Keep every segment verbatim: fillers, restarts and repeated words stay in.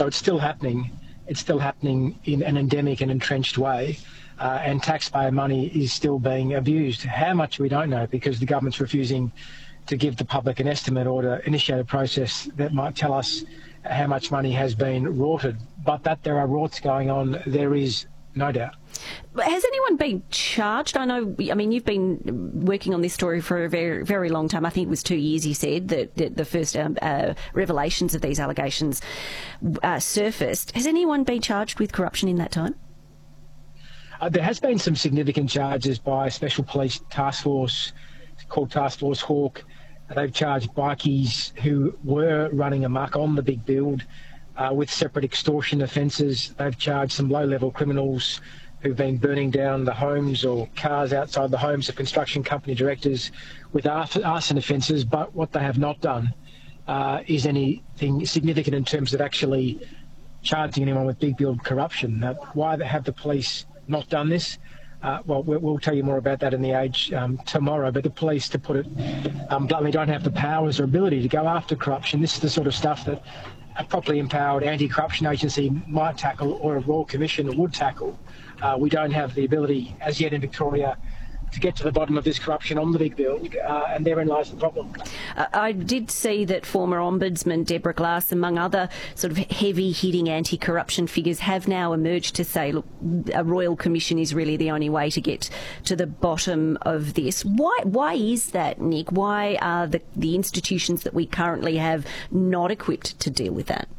So it's still happening. It's still happening in an endemic and entrenched way, uh, and taxpayer money is still being abused. How much we don't know, because the government's refusing to give the public an estimate or to initiate a process that might tell us how much money has been rorted. But that there are rorts going on, there is no doubt. Has anyone been charged? I know, I mean, you've been working on this story for a very, very long time. I think it was two years, you said, that, that the first um, uh, revelations of these allegations uh, surfaced. Has anyone been charged with corruption in that time? Uh, there has been some significant charges by a special police task force called Task Force Hawk. They've charged bikies who were running amok on the big build uh, with separate extortion offences. They've charged some low-level criminals who've been burning down the homes or cars outside the homes of construction company directors with arson offences. But what they have not done uh, is anything significant in terms of actually charging anyone with big build corruption. Uh, why have the police not done this? Uh, well, we'll tell you more about that in The Age um, tomorrow, but the police, to put it um, bluntly, don't have the powers or ability to go after corruption. This is the sort of stuff that a properly empowered anti-corruption agency might tackle, or a Royal Commission would tackle. Uh, we don't have the ability as yet in Victoria to get to the bottom of this corruption on the big build, uh, and therein lies the problem. Uh, I did see that former Ombudsman Deborah Glass, among other sort of heavy-hitting anti-corruption figures, have now emerged to say, look, a Royal Commission is really the only way to get to the bottom of this. Why Why is that, Nick? Why are the, the institutions that we currently have not equipped to deal with that?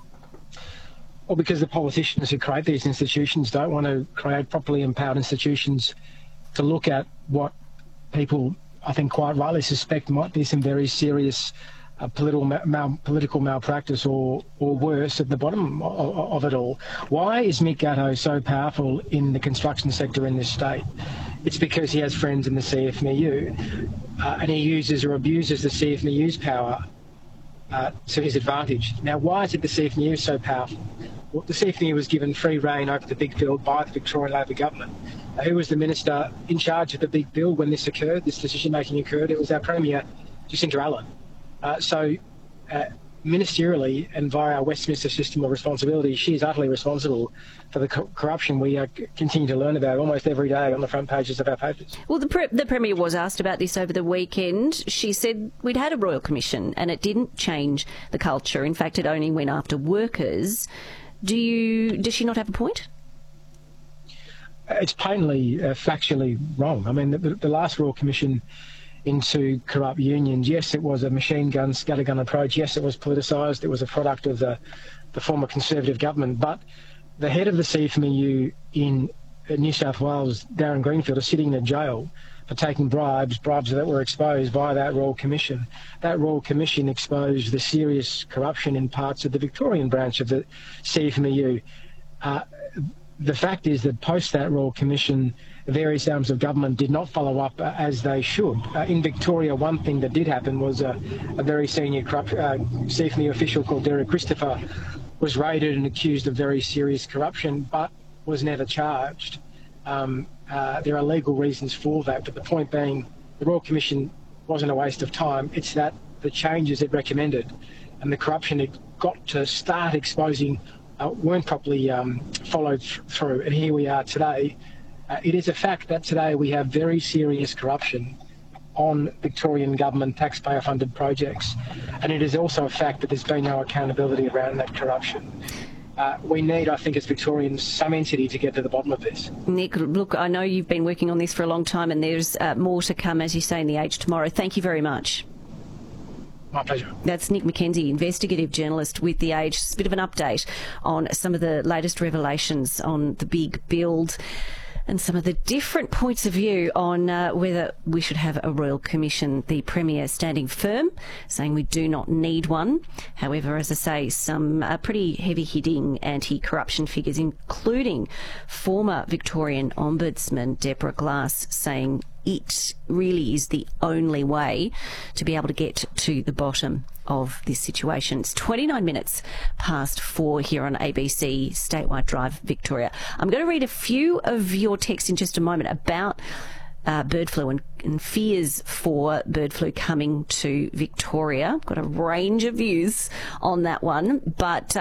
Well, because the politicians who create these institutions don't want to create properly empowered institutions to look at what people, I think, quite rightly suspect might be some very serious uh, political mal political malpractice, or or worse, at the bottom of, of it all. Why is Mick Gatto so powerful in the construction sector in this state? It's because he has friends in the C F M E U, uh, and he uses or abuses the C F M E U's power uh, to his advantage. Now, why is it the C F M E U so powerful? Well, the C F M E U was given free rein over the big build by the Victorian Labor government. Uh, who was the minister in charge of the big build when this occurred, this decision-making occurred? It was our Premier, Jacinta Allen. Uh, so, uh, ministerially and via our Westminster system of responsibility, she is utterly responsible for the co corruption we uh, continue to learn about almost every day on the front pages of our papers. Well, the, pre the Premier was asked about this over the weekend. She said we'd had a Royal Commission and it didn't change the culture. In fact, it only went after workers. Do you, does she not have a point? It's plainly uh, factually wrong. I mean, the, the last Royal Commission into corrupt unions, yes, it was a machine gun, scattergun approach. Yes, it was politicised. It was a product of the, the former Conservative government. But the head of the C F M E U in New South Wales, Darren Greenfield, is sitting in jail for taking bribes, bribes that were exposed by that Royal Commission. That Royal Commission exposed the serious corruption in parts of the Victorian branch of the C F M E U. Uh, The fact is that post that Royal Commission, various arms of government did not follow up uh, as they should. Uh, in Victoria, one thing that did happen was uh, a very senior corrupt, uh, C F M E U official called Derek Christopher was raided and accused of very serious corruption, but was never charged. Um, uh, there are legal reasons for that, but the point being, the Royal Commission wasn't a waste of time. It's that the changes it recommended and the corruption it got to start exposing Uh, weren't properly um, followed th through, and here we are today. Uh, it is a fact that today we have very serious corruption on Victorian government taxpayer-funded projects, and it is also a fact that there's been no accountability around that corruption. Uh, we need, I think, as Victorians, some entity to get to the bottom of this. Nick, look, I know you've been working on this for a long time, and there's uh, more to come, as you say, in The Age tomorrow. Thank you very much. My pleasure. That's Nick McKenzie, investigative journalist with The Age. Just a bit of an update on some of the latest revelations on the big build and some of the different points of view on uh, whether we should have a Royal Commission. The Premier standing firm, saying we do not need one. However, as I say, some uh, pretty heavy-hitting anti-corruption figures, including former Victorian Ombudsman Deborah Glass, saying it really is the only way to be able to get to the bottom of this situation. It's twenty-nine minutes past four here on A B C Statewide Drive, Victoria. I'm going to read a few of your texts in just a moment about uh, bird flu and, and fears for bird flu coming to Victoria. Got a range of views on that one, but uh,